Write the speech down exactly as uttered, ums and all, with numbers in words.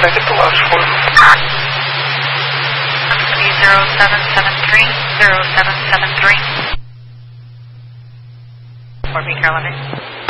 Can I get the last one? That's going to be zero seven seven three, zero seven seven three. Fort Baker eleven.